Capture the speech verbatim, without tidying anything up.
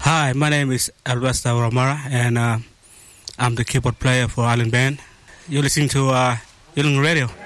Hi, my name is Alvesta Romara, and uh, I'm the keyboard player for Island Band. You're listening to uh, Yulung Radio.